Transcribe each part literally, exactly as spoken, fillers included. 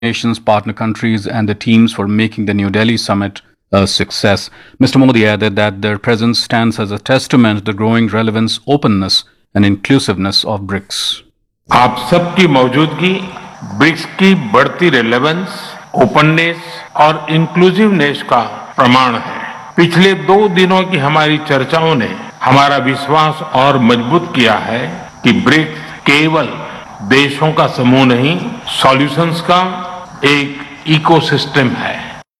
nations, partner countries, and the teams for making the New Delhi summit a success. Mister Modi added that their presence stands as a testament to the growing relevance, openness, and inclusiveness of BRICS. आप सबकी मौजूदगी BRICS की बढ़ती relevance, openness और inclusiveness का प्रमाण है। पिछले दो दिनों की हमारी चर्चाओं ने हमारा विश्वास और मजबूत किया है कि ब्रिक्स केवल देशों का समूह नहीं, सॉल्यूशंस का एक इकोसिस्टम है।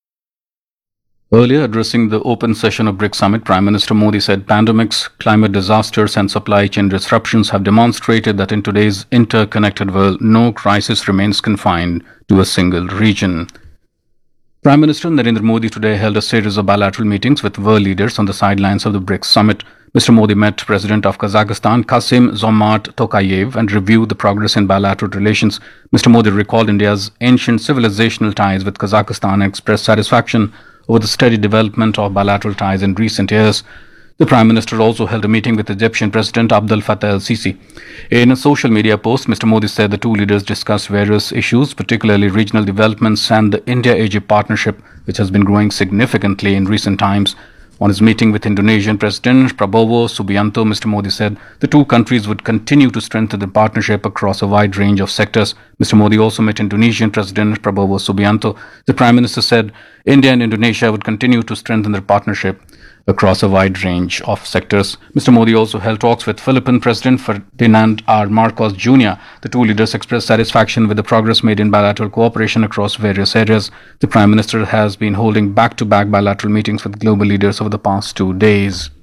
Earlier, addressing the open session of BRICS Summit, Prime Minister Modi said pandemics, climate disasters, and supply chain disruptions have demonstrated that in today's interconnected world, no crisis remains confined to a single region. Prime Minister Narendra Modi today held a series of bilateral meetings with world leaders on the sidelines of the BRICS Summit. Mister Modi met President of Kazakhstan, Kassym-Jomart Tokayev, and reviewed the progress in bilateral relations. Mister Modi recalled India's ancient civilizational ties with Kazakhstan and expressed satisfaction over the steady development of bilateral ties in recent years. The Prime Minister also held a meeting with Egyptian President Abdel Fattah el-Sisi. In a social media post, Mister Modi said the two leaders discussed various issues, particularly regional developments and the India-Egypt partnership, which has been growing significantly in recent times. On his meeting with Indonesian President Prabowo Subianto, Mister Modi said the two countries would continue to strengthen the partnership across a wide range of sectors. Mister Modi also met Indonesian President Prabowo Subianto. The Prime Minister said India and Indonesia would continue to strengthen their partnership across a wide range of sectors. Mister Modi also held talks with Philippine President Ferdinand R. Marcos Junior The two leaders expressed satisfaction with the progress made in bilateral cooperation across various areas. The Prime Minister has been holding back-to-back bilateral meetings with global leaders over the past two days.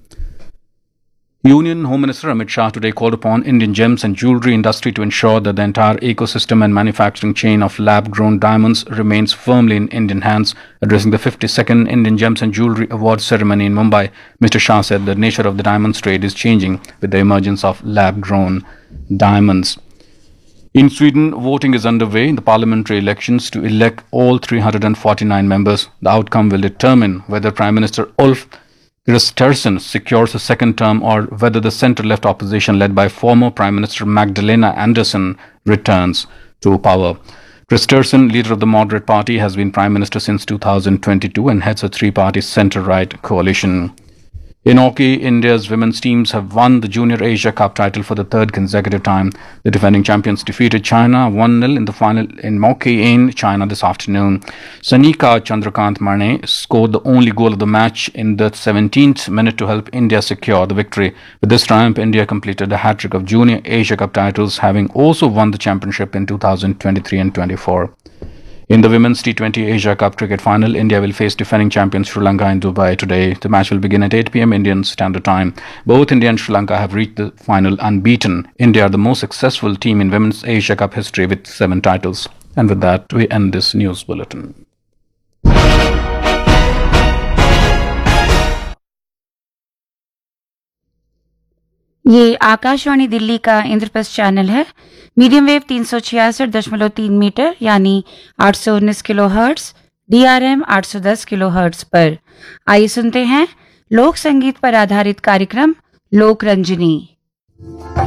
Union Home Minister Amit Shah today called upon Indian gems and jewellery industry to ensure that the entire ecosystem and manufacturing chain of lab-grown diamonds remains firmly in Indian hands. Addressing the fifty-second Indian Gems and Jewellery Awards ceremony in Mumbai, Mister Shah said the nature of the diamonds trade is changing with the emergence of lab-grown diamonds. In Sweden, voting is underway in the parliamentary elections to elect all three hundred forty-nine members. The outcome will determine whether Prime Minister Ulf Kristersson secures a second term or whether the centre-left opposition led by former Prime Minister Magdalena Andersson returns to power. Kristersson, leader of the Moderate Party, has been Prime Minister since two thousand twenty-two and heads a three-party centre-right coalition. In hockey, India's women's teams have won the Junior Asia Cup title for the third consecutive time. The defending champions defeated China one nil in the final in hockey in China this afternoon. Sanika Chandrakant Marne scored the only goal of the match in the seventeenth minute to help India secure the victory. With this triumph, India completed a hat-trick of Junior Asia Cup titles, having also won the championship in two thousand twenty-three and twenty-four. In the Women's T twenty Asia Cup cricket final, India will face defending champions Sri Lanka in Dubai today. The match will begin at eight p m Indian Standard Time. Both India and Sri Lanka have reached the final unbeaten. India are the most successful team in Women's Asia Cup history with seven titles. And with that, we end this news bulletin. ये आकाशवाणी दिल्ली का Indraprastha channel है। Medium wave तीन सौ छियासठ दशमलव तीन metre यानी आठ सौ उन्नीस किलो हर्ट्स, डीआरएम आठ सौ दस किलो हर्ट्स पर। आइए सुनते हैं लोक संगीत पर आधारित कार्यक्रम लोक रंजनी।